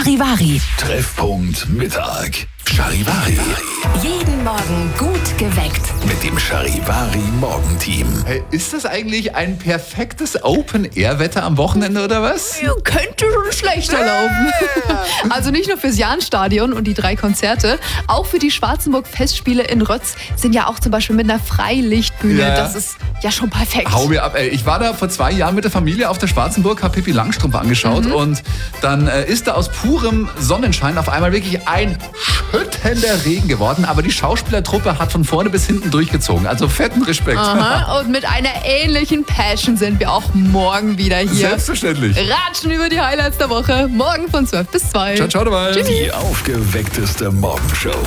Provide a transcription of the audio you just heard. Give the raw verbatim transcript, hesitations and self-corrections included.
Charivari. Treffpunkt Mittag. Charivari. Jeden Morgen gut geweckt. Mit dem Charivari Morgenteam. Hey, ist das eigentlich ein perfektes Open-Air-Wetter am Wochenende oder was? Ja, könnte schon schlechter laufen. Also nicht nur fürs Jahnstadion und die drei Konzerte, auch für die Schwarzenburg-Festspiele in Rötz sind ja auch zum Beispiel mit einer Freilichtbühne. Ja. Das ist ja schon perfekt. Hau mir ab, ey. Ich war da vor zwei Jahren mit der Familie auf der Schwarzenburg, hab Pippi Langstrumpf angeschaut Mhm. und dann äh, ist da aus purem Sonnenschein auf einmal wirklich ein schüttender Regen geworden, aber die Schauspielertruppe hat von vorne bis hinten durchgezogen. Also fetten Respekt. Aha, und mit einer ähnlichen Passion sind wir auch morgen wieder hier. Selbstverständlich. Ratschen über die Highlights der Woche. Morgen von zwölf bis zwei. Ciao, ciao dabei. Die aufgeweckteste Morgenshow.